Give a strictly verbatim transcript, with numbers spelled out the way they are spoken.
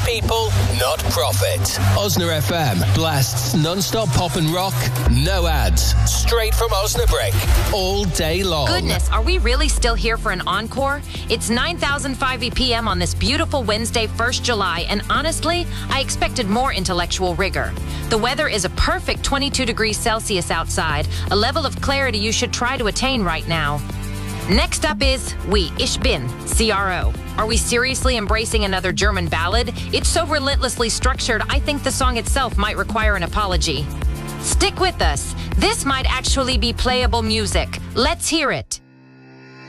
people, not profit. Osna F M blasts non-stop pop and rock, no ads, straight from Osnabrück, all day long. Goodness, are we really still here for an encore? It's nine thousand five E P M on this beautiful Wednesday, first of July, and honestly, I expected more intellectual rigor. The weather is a perfect twenty-two degrees Celsius outside, a level of clarity you should try to attain right now. Next up is We, Ich Bin, C R O. Are we seriously embracing another German ballad? It's so relentlessly structured, I think the song itself might require an apology. Stick with us. This might actually be playable music. Let's hear it.